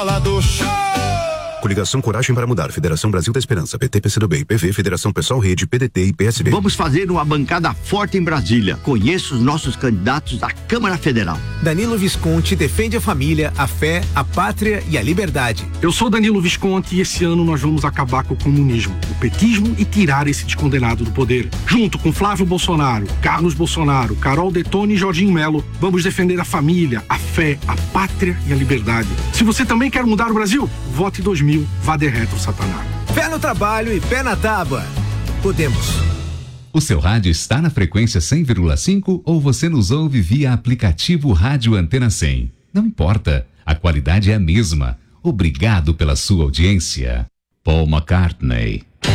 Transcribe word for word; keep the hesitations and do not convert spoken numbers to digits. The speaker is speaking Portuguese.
bola do show. Coligação Coragem para Mudar, Federação Brasil da Esperança, P T, P C do B, I P V, Federação Pessoal Rede, P D T e P S B. Vamos fazer uma bancada forte em Brasília. Conheço os nossos candidatos à Câmara Federal. Danilo Visconti defende a família, a fé, a pátria e a liberdade. Eu sou Danilo Visconti e esse ano nós vamos acabar com o comunismo, o petismo e tirar esse descondenado do poder. Junto com Flávio Bolsonaro, Carlos Bolsonaro, Carol Detone e Jorginho Melo, vamos defender a família, a fé, a pátria e a liberdade. Se você também quer mudar o Brasil, vote dois mil. Vá de reto, Satanás. Pé no trabalho e pé na tábua. Podemos. O seu rádio está na frequência cem vírgula cinco ou você nos ouve via aplicativo Rádio Antena cem? Não importa, a qualidade é a mesma. Obrigado pela sua audiência. Paul McCartney.